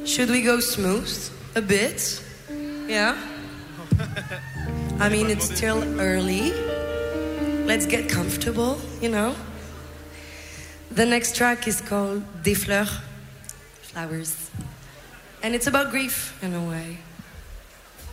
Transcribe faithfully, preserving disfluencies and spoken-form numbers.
Should we go smooth a bit? Yeah? I mean, it's still early. Let's get comfortable, you know? The next track is called Des Fleurs, Flowers. And it's about grief, in a way.